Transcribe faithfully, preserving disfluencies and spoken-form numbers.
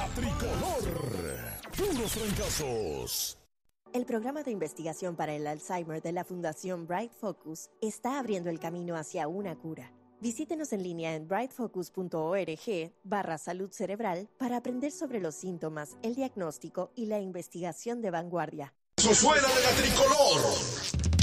La Tricolor. Puros fracasos. El programa de investigación para el Alzheimer de la Fundación Bright Focus está abriendo el camino hacia una cura. Visítenos en línea en brightfocus.org barra salud cerebral para aprender sobre los síntomas, el diagnóstico y la investigación de vanguardia. Eso suena de La Tricolor.